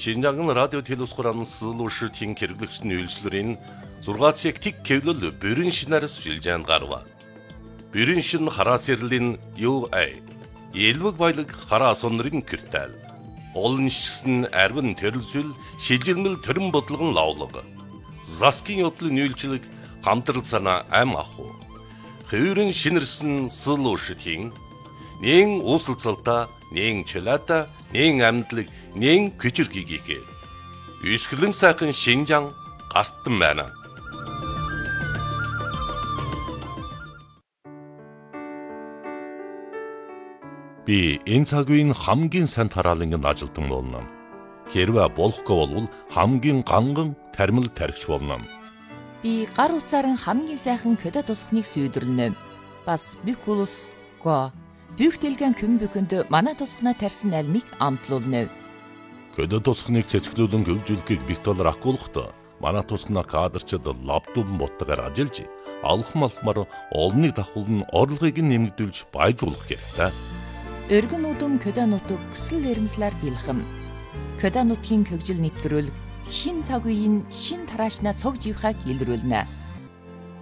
Шинжаан радио телевизхоран сэлүүшийн хэрэглэгчний үйлчлэрийн 6 тэг кевлөл бүрэн шинээр сүлжээнд гарва. Бүрэн шин хараа сэрлийн UA элвэг баялаг хараа сонрын киртэл. Олон шигсэн арвин төрөлсөл шижилмэл төрөн бодлогон лавлаг. Заскин yoдлын үйлчлэг хамтрал санаа ам аху. Хөвөрн шинэрсэн сэлүүшийн нэн усалцалта, нэн чөлата, нэн амтлаг, нэн күчирхийгээ. Үсгэлэн сайхан Шинжаан гартан байна. Би энэ цаг үеийн хамгийн сайн тараалангийн ажилтан болно. Хэрвээ болохгүй бол хамгийн ганган тармил тархич болно. Би гар утсаар хамгийн сайхан көдө тусахныг сүйдэрлэнэ. Бас бикулус го Büyük дэлгэн Kümbükөнд манай тусахнаа тарьсан альмыг амтлуулна. Көдө тусахныг цэцгэлүүлэн хөгжүүлэхийг Виктор ахгуулахдаа манай тусахнаа кадрчид лаптоп боттойгоор ажиллаж алхмалхмаар олныг давхуулн орлогыг нэмэгдүүлж баяжуулах хэрэгтэй. Өргөн үдэм көдө нутаг хүсэл эрмслэр бэлхэм. Көдө нутгийн хөгжил нэвтрүүлэг шин цаг үеийн шин тараашнаа цог живхаг илрүүлнэ.